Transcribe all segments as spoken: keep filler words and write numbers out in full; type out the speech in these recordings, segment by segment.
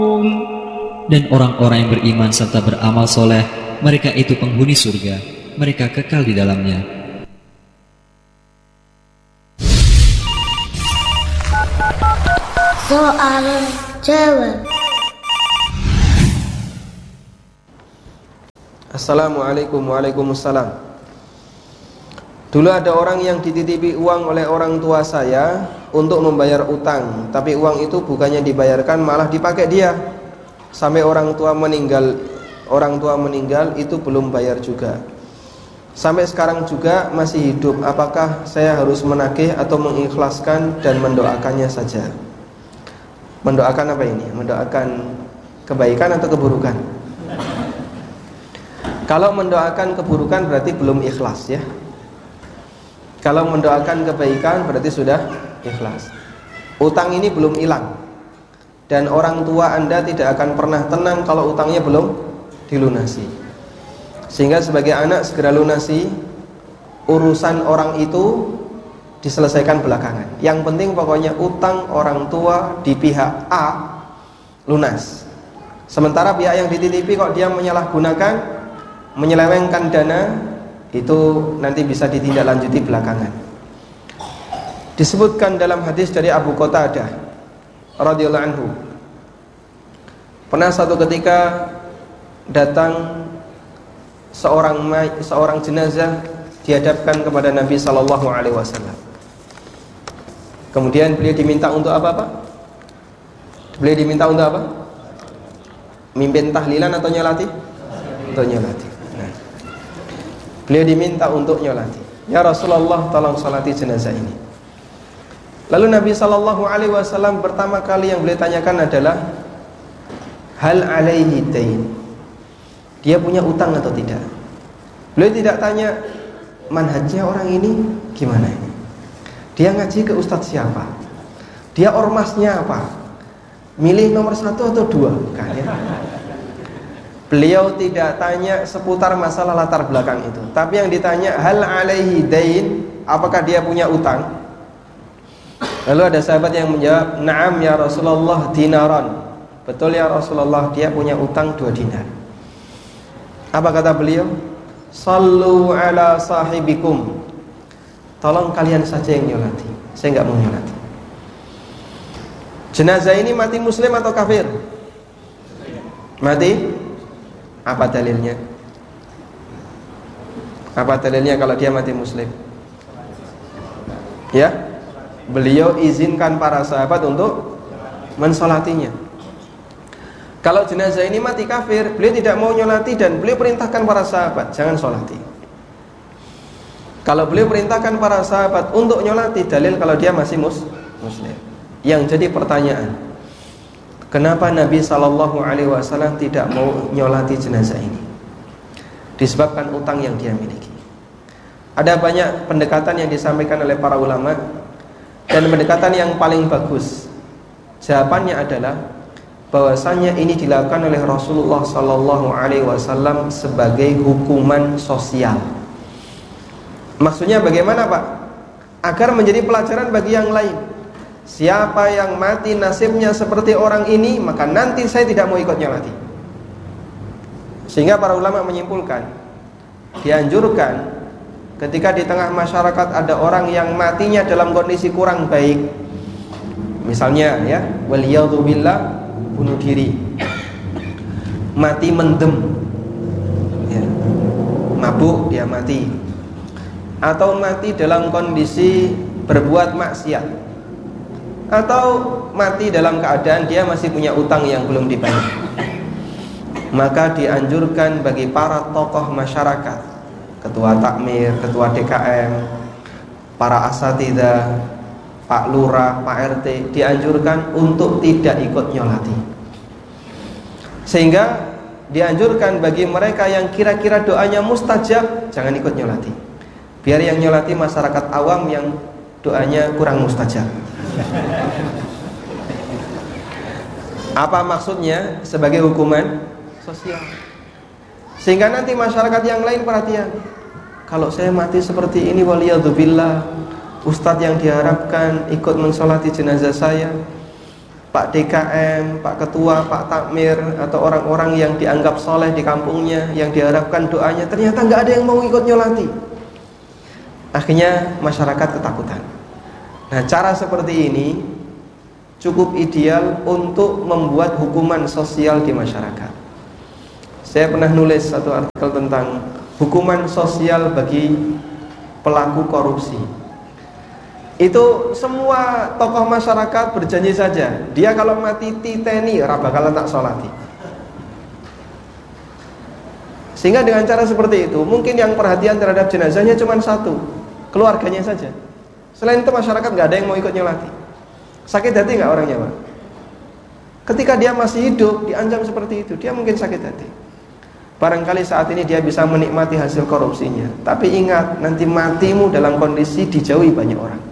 Dan orang-orang yang beriman serta beramal soleh, mereka itu penghuni surga, mereka kekal di dalamnya. Soal jawab. Assalamualaikum. Waalaikumsalam. Dulu ada orang yang dititipi uang oleh orang tua saya untuk membayar utang, tapi uang itu bukannya dibayarkan malah dipakai dia sampai orang tua meninggal. Orang tua meninggal itu belum bayar juga. Sampai sekarang juga masih hidup. Apakah saya harus menagih atau mengikhlaskan dan mendoakannya saja? Mendoakan apa ini? Mendoakan kebaikan atau keburukan? Kalau mendoakan keburukan berarti belum ikhlas ya. Kalau mendoakan kebaikan berarti sudah ikhlas. Utang ini belum hilang. Dan orang tua Anda tidak akan pernah tenang kalau utangnya belum dilunasi. Sehingga sebagai anak segera lunasi. Urusan orang itu diselesaikan belakangan. Yang penting pokoknya utang orang tua di pihak A lunas. Sementara pihak yang dititipi kok dia menyalahgunakan, menyelewengkan dana, itu nanti bisa ditindaklanjuti belakangan. Disebutkan dalam hadis dari Abu Qatadah radhiyallahu anhu, pernah satu ketika datang seorang seorang jenazah dihadapkan kepada Nabi sallallahu alaihi wasallam. Kemudian beliau diminta untuk apa Pak? Beliau diminta untuk apa? Mimpin tahlilan atau nyolati? Untuk nyolati. Nah, beliau diminta untuk nyolati. Ya Rasulullah, tolong salati jenazah ini. Lalu Nabi sallallahu alaihi wasallam pertama kali yang beliau tanyakan adalah, hal alaihi dain? Dia punya utang atau tidak? Beliau tidak tanya manhajnya orang ini gimana ini. Dia ngaji ke ustadz siapa? Dia ormasnya apa? Milih nomor satu atau dua? Bukan ya. Beliau tidak tanya seputar masalah latar belakang itu. Tapi yang ditanya, hal alaihi dain? Apakah dia punya utang? Lalu ada sahabat yang menjawab, na'am ya Rasulullah, dinaran. Betul ya Rasulullah, dia punya utang dua dinar. Apa kata beliau? Sallu ala sahibikum. Tolong kalian saja yang nyolati, saya enggak mau nyolati. Jenazah ini mati muslim atau kafir? Mati? Apa dalilnya? Apa dalilnya kalau dia mati muslim? Ya, beliau izinkan para sahabat untuk mensolatinya. Kalau jenazah ini mati kafir, beliau tidak mau nyolati dan beliau perintahkan para sahabat jangan solati. Kalau beliau perintahkan para sahabat untuk nyolati, dalil kalau dia masih mus muslim. Yang jadi pertanyaan, kenapa Nabi sallallahu alaihi wasallam tidak mau nyolati jenazah ini? Disebabkan utang yang dia miliki. Ada banyak pendekatan yang disampaikan oleh para ulama, dan pendekatan yang paling bagus jawabannya adalah bahwasanya ini dilakukan oleh Rasulullah sallallahu alaihi wasallam sebagai hukuman sosial. Maksudnya bagaimana Pak? Agar menjadi pelajaran bagi yang lain. Siapa yang mati nasibnya seperti orang ini, maka nanti saya tidak mau ikut nyolati. Sehingga para ulama menyimpulkan, dianjurkan ketika di tengah masyarakat ada orang yang matinya dalam kondisi kurang baik, misalnya ya, waliyadzubillah, bunuh diri, mati mendem ya, mabuk dia mati, atau mati dalam kondisi berbuat maksiat, atau mati dalam keadaan dia masih punya utang yang belum dibayar, maka dianjurkan bagi para tokoh masyarakat, ketua takmir, ketua D K M, para asatidzah, Pak Lurah, Pak R T, dianjurkan untuk tidak ikut nyolati. Sehingga dianjurkan bagi mereka yang kira-kira doanya mustajab, jangan ikut nyolati. Biar yang nyolati masyarakat awam yang doanya kurang mustajab. Apa maksudnya? Sebagai hukuman sosial. Sehingga nanti masyarakat yang lain perhatian. Kalau saya mati seperti ini, waliyadzubillah, ustadz yang diharapkan ikut mensolati jenazah saya, Pak D K M, Pak Ketua, Pak Takmir, atau orang-orang yang dianggap soleh di kampungnya, yang diharapkan doanya, ternyata nggak ada yang mau ikut nyolati. Akhirnya masyarakat ketakutan. Nah, cara seperti ini cukup ideal untuk membuat hukuman sosial di masyarakat. Saya pernah nulis satu artikel tentang hukuman sosial bagi pelaku korupsi. Itu semua tokoh masyarakat berjanji saja, dia kalau mati titeni ora bakal tak sholati. Sehingga dengan cara seperti itu, mungkin yang perhatian terhadap jenazahnya cuma satu, keluarganya saja. Selain itu masyarakat nggak ada yang mau ikut nyolati. Sakit hati nggak orangnya, Pak? Ketika dia masih hidup diancam seperti itu, dia mungkin sakit hati. Barangkali saat ini dia bisa menikmati hasil korupsinya, tapi ingat, nanti matimu dalam kondisi dijauhi banyak orang.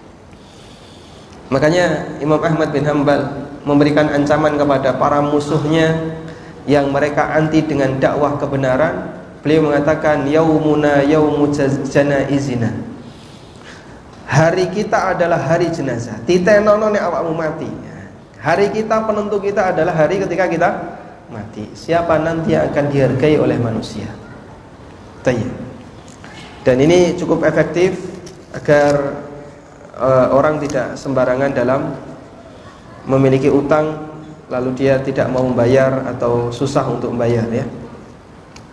Makanya Imam Ahmad bin Hanbal memberikan ancaman kepada para musuhnya yang mereka anti dengan dakwah kebenaran. Beliau mengatakan, yaumuna yaumu janaizina, hari kita adalah hari jenazah. Titenono nek awakmu mati. Hari kita, penentu kita adalah hari ketika kita mati. Siapa nanti yang akan dihargai oleh manusia. Tayyib. Dan ini cukup efektif agar Uh, orang tidak sembarangan dalam memiliki utang lalu dia tidak mau membayar atau susah untuk membayar, ya.